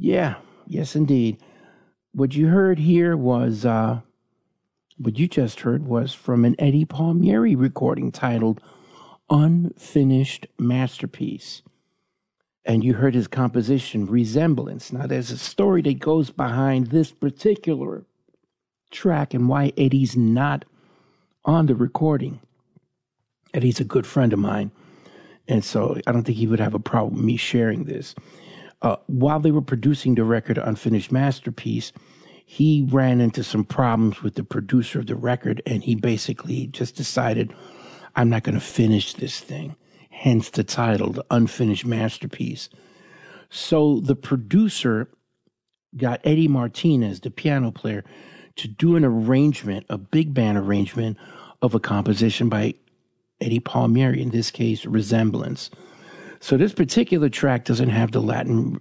Yeah, yes, indeed. What you heard here was, what you just heard was from an Eddie Palmieri recording titled Unfinished Masterpiece. And you heard his composition, Resemblance. Now, there's a story that goes behind this particular track and why Eddie's not on the recording. Eddie's a good friend of mine, and so I don't think he would have a problem with me sharing this. While they were producing the record Unfinished Masterpiece, he ran into some problems with the producer of the record, and he basically just decided, I'm not going to finish this thing, hence the title, The Unfinished Masterpiece. So the producer got Eddie Martinez, the piano player, to do an arrangement, a big band arrangement of a composition by Eddie Palmieri, in this case, Resemblance. So this particular track didn't have the Latin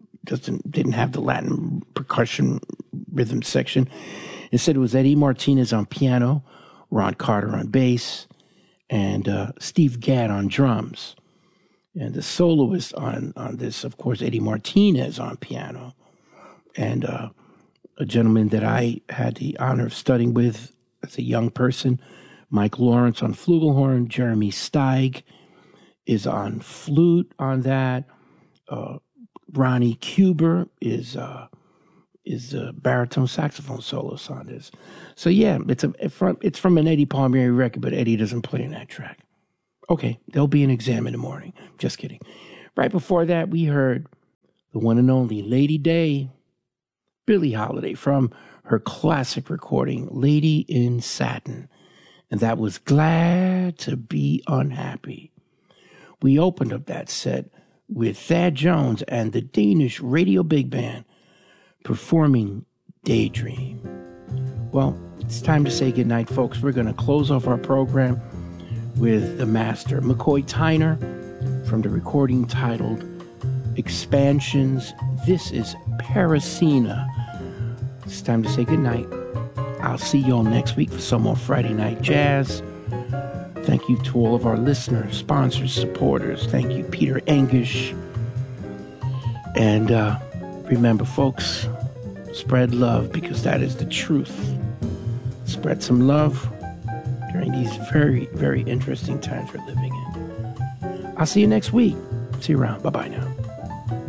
percussion rhythm section. Instead, it was Eddie Martinez on piano, Ron Carter on bass, and Steve Gadd on drums. And the soloist on this, of course, Eddie Martinez on piano. And a gentleman that I had the honor of studying with as a young person, Mike Lawrence on flugelhorn, Jeremy Steig is on flute on that. Ronnie Cuber is a baritone saxophone soloist on this. So yeah, it's from an Eddie Palmieri record, but Eddie doesn't play in that track. Okay, there'll be an exam in the morning. Just kidding. Right before that, we heard the one and only Lady Day, Billie Holiday, from her classic recording, Lady in Satin. And that was Glad to Be Unhappy. We opened up that set with Thad Jones and the Danish Radio Big Band performing Daydream. Well, it's time to say goodnight, folks. We're going to close off our program with the master, McCoy Tyner, from the recording titled Expansions. This is Parasina. It's time to say goodnight. I'll see you all next week for some more Friday Night Jazz. Thank you to all of our listeners, sponsors, supporters. Thank you, Peter Engish. And remember, folks, spread love, because that is the truth. Spread some love during these very, very interesting times we're living in. I'll see you next week. See you around. Bye-bye now.